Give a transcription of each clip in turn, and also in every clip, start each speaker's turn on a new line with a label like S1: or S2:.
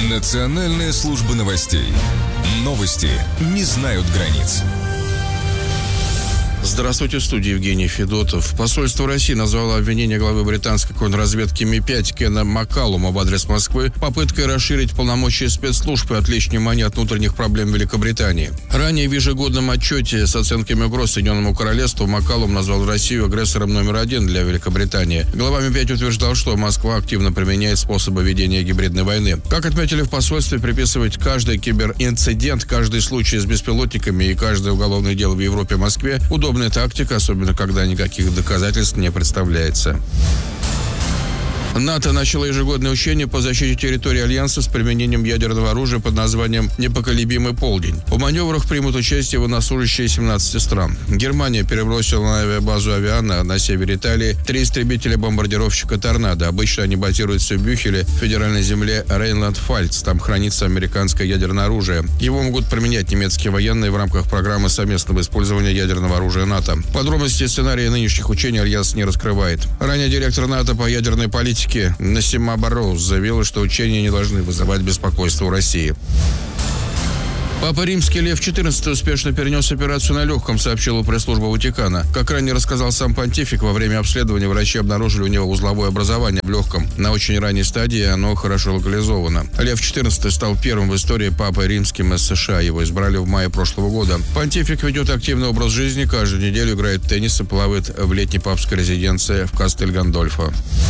S1: Национальная служба новостей. Новости не знают границ.
S2: Здравствуйте, в студии Евгений Федотов. Посольство России назвало обвинение главы британской контрразведки Ми-5 Кена Маккалума в адрес Москвы попыткой расширить полномочия спецслужб и отвлечь внимание от внутренних проблем Великобритании. Ранее в ежегодном отчете с оценками угроз Соединенному Королевству Маккалум назвал Россию агрессором номер один для Великобритании. Глава Ми-5 утверждал, что Москва активно применяет способы ведения гибридной войны. Как отметили в посольстве, приписывать каждый киберинцидент, каждый случай с беспилотниками и каждое уголовное дело в Европе, Москве – удобная тактика, особенно когда никаких доказательств не представляется. НАТО начало ежегодное учение по защите территории Альянса с применением ядерного оружия под названием «Непоколебимый полдень». В маневрах примут участие военнослужащие 17 стран. Германия перебросила на авиабазу Авиана на севере Италии 3 истребителя-бомбардировщика «Торнадо». Обычно они базируются в Бюхеле, в федеральной земле Рейнланд-Пфальц. Там хранится американское ядерное оружие. Его могут применять немецкие военные в рамках программы совместного использования ядерного оружия НАТО. Подробности сценария нынешних учений Альянс не раскрывает. Ранее директор НАТО по ядерной политике Насима Барроуз заявила, что учения не должны вызывать беспокойство у России. Папа Римский Лев XIV успешно перенес операцию на легком, сообщила пресс-служба Ватикана. Как ранее рассказал сам понтифик, во время обследования врачи обнаружили у него узловое образование в легком. На очень ранней стадии оно хорошо локализовано. Лев XIV стал первым в истории папой римским из США. Его избрали в мае прошлого года. Понтифик ведет активный образ жизни, каждую неделю играет в теннис и плавает в летней папской резиденции в Кастель-Гандольфо.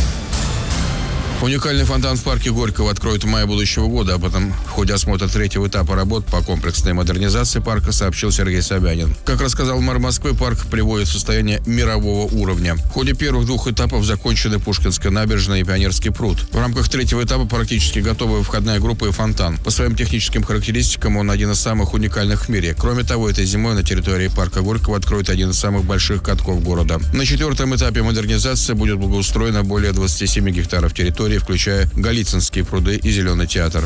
S2: Уникальный фонтан в парке Горького откроют в мае будущего года. Об этом в ходе осмотра третьего этапа работ по комплексной модернизации парка сообщил Сергей Собянин. Как рассказал мэр Москвы, парк приводит в состояние мирового уровня. В ходе первых 2 этапов закончены Пушкинская набережная и Пионерский пруд. В рамках третьего этапа практически готовы входная группа и фонтан. По своим техническим характеристикам он один из самых уникальных в мире. Кроме того, этой зимой на территории парка Горького откроют один из самых больших катков города. На 4-м этапе модернизации будет благоустроено более 27 гектаров территории, включая Голицынские пруды и Зеленый театр.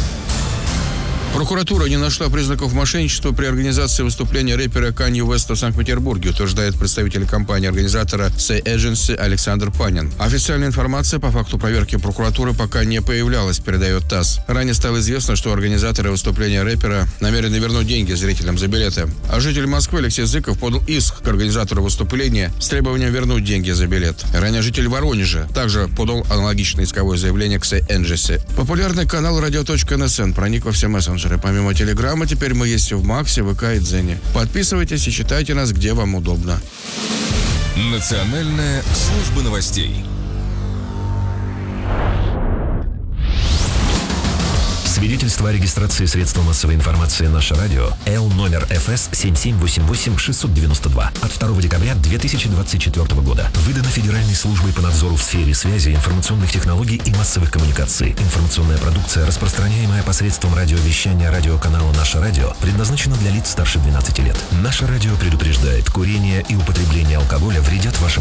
S2: Прокуратура не нашла признаков мошенничества при организации выступления рэпера Канье Уэста в Санкт-Петербурге, утверждает представитель компании-организатора Say Agency Александр Панин. Официальная информация по факту проверки прокуратуры пока не появлялась, передает ТАСС. Ранее стало известно, что организаторы выступления рэпера намерены вернуть деньги зрителям за билеты. А житель Москвы Алексей Зыков подал иск к организатору выступления с требованием вернуть деньги за билет. Ранее житель Воронежа также подал аналогичное исковое заявление к Say Agency. Популярный канал radio.nsn проник во все мессенджеры. Помимо Телеграма, теперь мы есть в Максе, ВК и Дзене. Подписывайтесь и читайте нас, где вам удобно.
S1: Национальная служба новостей.
S3: Свидетельство о регистрации средства массовой информации «Наше радио» Л номер ФС 7788-692 от 2 декабря 2024 года. Выдано Федеральной службой по надзору в сфере связи, информационных технологий и массовых коммуникаций. Информационная продукция, распространяемая посредством радиовещания радиоканала «Наше радио», предназначена для лиц старше 12 лет. «Наше радио» предупреждает: курение и употребление алкоголя вредят вашему